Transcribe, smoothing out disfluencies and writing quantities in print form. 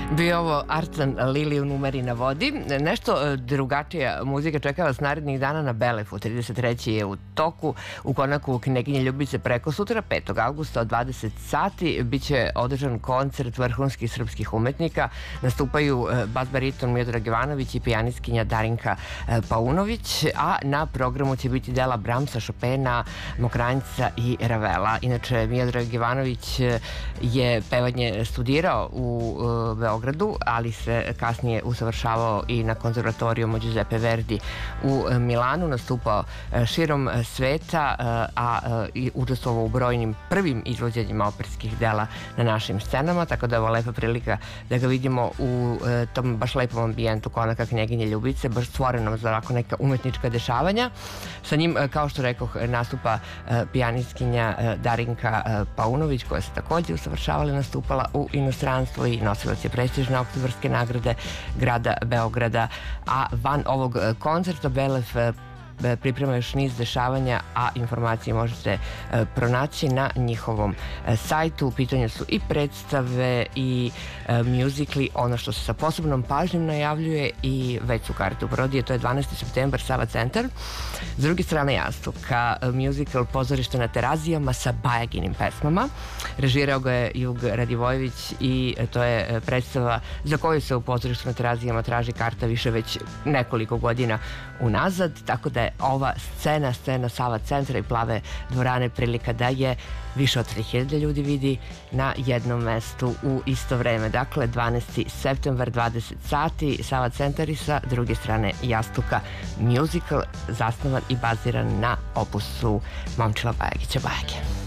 Bio ovo Artan Lili u Numeri na vodi. Nešto drugačija muzika čeka vas narednih dana na Belefu. 33. je u toku. U konaku Kneginje Ljubice preko sutra, 5. augusta od 20 sati, biće održan koncert vrhunskih srpskih umetnika. Nastupaju bas-bariton Miodrag Ivanović i pijanistkinja Darinka Paunović, a na programu će biti dela Bramsa, Chopina, Mokranjca i Ravela. Inače, Miodrag Ivanović je pevanje studirao u Beogradu, ali se kasnije usavršavao i na konzervatoriju Giuseppe Verdi u Milanu, nastupao širom sveta, a i učestvovao u brojnim prvim izvođenjima operskih dela na našim scenama, tako da je ovo lepa prilika da ga vidimo u tom baš lepom ambijentu konaka Kneginje Ljubice, baš stvorenom za ovako neka umetnička dešavanja. Sa njim, kao što rekoh, nastupa pijanistkinja Darinka Paunović, koja se takođe usavršavala, nastupala u inostranstvu i nosilac je prestižne oktobarske nagrade grada Beograda. A van ovog koncerta Belef priprema još niz dešavanja, a informacije možete pronaći na njihovom sajtu. U pitanju su i predstave i mjuzikli, ono što se sa posebnom pažnjom najavljuje i već su karte u prodaju, to je 12. septembar, Sava centar. S druge strane jastuka, mjuzikl Pozorište na Terazijama sa Bajaginim pesmama. Režirao ga je Jug Radivojević i to je predstava za koju se u Pozorištu na Terazijama traži karta više već nekoliko godina unazad, tako da je ova scena Sava centra i Plave dvorane prilika da je više od 3000 ljudi vidi na jednom mestu u isto vreme. Dakle, 12. septembar, 20 sati, Sava centar i sa druge strane jastuka mjuzikl zasnovan i baziran na opusu Momčila Bajagića Bajage.